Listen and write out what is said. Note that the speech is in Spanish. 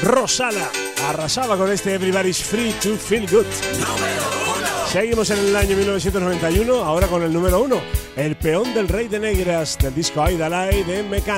Rosala arrasaba con este Everybody's Free to Feel Good. Seguimos en el año 1991, ahora con el número 1, El peón del rey de negras, del disco Aidalay de Mecano.